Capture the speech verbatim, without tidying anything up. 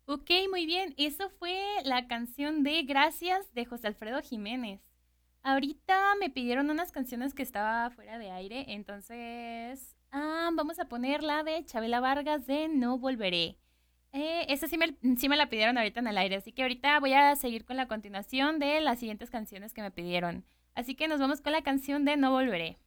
Ok, muy bien. Eso fue la canción de Gracias de José Alfredo Jiménez. Ahorita me pidieron unas canciones que estaba fuera de aire, entonces ah, vamos a poner la de Chabela Vargas de No Volveré. Eh, esa sí me, sí me la pidieron ahorita en el aire, así que ahorita voy a seguir con la continuación de las siguientes canciones que me pidieron. Así que nos vamos con la canción de No Volveré.